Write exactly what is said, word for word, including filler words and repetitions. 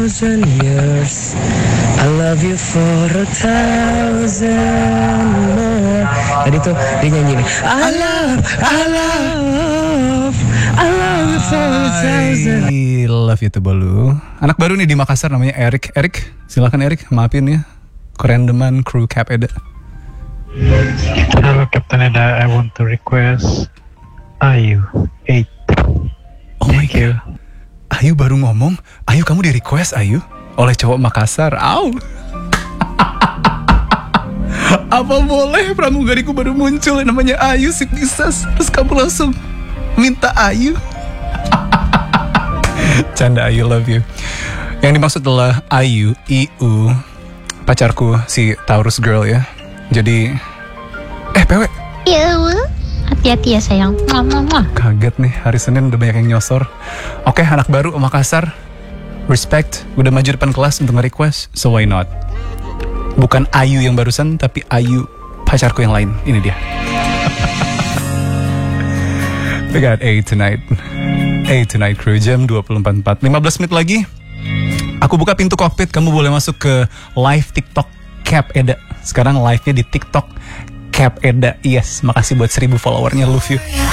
thousand years. I love you for a thousand more. Tadi tuh dia nyanyi nih. I love, I love, I love you for a thousand. I love you tuh Bolu. Anak baru nih di Makassar namanya Erik. Erik, silakan Erik, maafin ya. Kerendeman kru Cap Eda. Halo Captain Eda, I want to request Ayu eight. Oh my god. Ayu baru ngomong, Ayu kamu di request Ayu oleh cowok Makassar. Au. Apa boleh pramugariku baru muncul namanya Ayu si Pisces, terus kamu langsung minta Ayu? Canda, Ayu love you. Yang dimaksud adalah Ayu, I U, pacarku si Taurus girl ya. Jadi, eh P W. Iya, hati-hati ya sayang. Mama. Kaget nih, hari Senin udah banyak yang nyosor. Oke, anak baru Makassar, respect, udah maju depan kelas untuk nge-request, so why not? Bukan Ayu yang barusan, tapi Ayu pacarku yang lain. Ini dia. We got A tonight. A tonight crew, jam dua puluh empat empat. lima belas menit lagi, aku buka pintu kokpit, kamu boleh masuk ke live TikTok Cap Eda. Sekarang live-nya di TikTok Cap Eda. Yes, makasih buat seribu followernya, love you.